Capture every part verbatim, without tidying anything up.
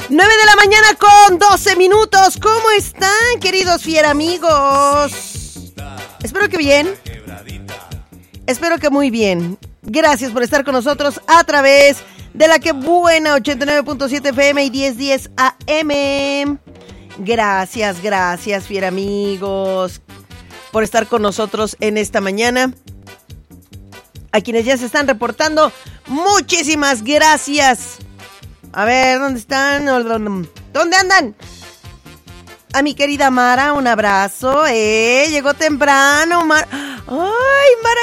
nueve de la mañana con doce minutos. ¿Cómo están, queridos fiera amigos? Espero que bien. Espero que muy bien. Gracias por estar con nosotros a través de la que buena ochenta y nueve punto siete F M y diez diez A M. Gracias, gracias, fiera amigos, por estar con nosotros en esta mañana. A quienes ya se están reportando, muchísimas gracias. A ver, ¿dónde están? ¿Dónde andan? A mi querida Mara, un abrazo. Eh, llegó temprano, Mara. ¡Ay, Mara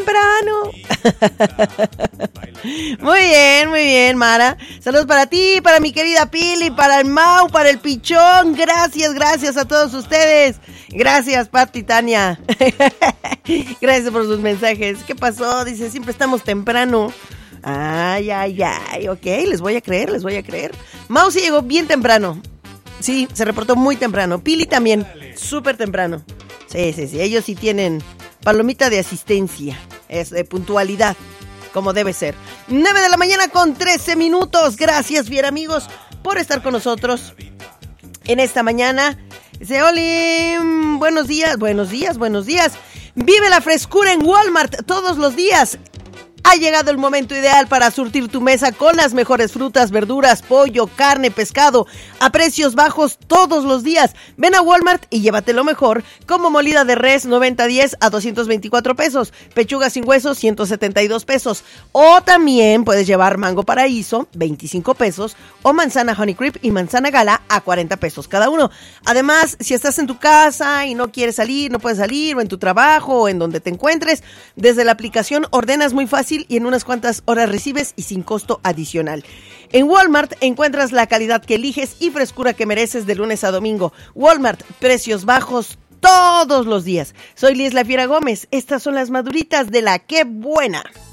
llegó temprano! Muy bien, muy bien, Mara. Saludos para ti, para mi querida Pili, para el Mau, para el Pichón. Gracias, gracias a todos ustedes. Gracias, Pati, Tania. Gracias por sus mensajes. ¿Qué pasó? Dice, siempre estamos temprano. Ay, ay, ay, ok, les voy a creer, les voy a creer. Mau sí llegó bien temprano. Sí, se reportó muy temprano. Pili también, súper temprano. Sí, sí, sí, ellos sí tienen palomita de asistencia, es de puntualidad, como debe ser. nueve de la mañana con trece minutos. Gracias, bien amigos, por estar con nosotros en esta mañana. Dice, Oli, buenos días, buenos días, buenos días. Vive la frescura en Walmart todos los días. Ha llegado el momento ideal para surtir tu mesa con las mejores frutas, verduras, pollo, carne, pescado, a precios bajos todos los días. Ven a Walmart y llévate lo mejor, como molida de res noventa diez a doscientos veinticuatro pesos, pechuga sin hueso ciento setenta y dos pesos, o también puedes llevar mango paraíso veinticinco pesos, o manzana honey creep y manzana gala a cuarenta pesos cada uno. Además, si estás en tu casa y no quieres salir, no puedes salir, o en tu trabajo, o en donde te encuentres, desde la aplicación ordenas muy fácil y en unas cuantas horas recibes y sin costo adicional. En Walmart encuentras la calidad que eliges y frescura que mereces de lunes a domingo. Walmart, precios bajos todos los días. Soy Liz La Fiera Gómez. Estas son las maduritas de la que buena.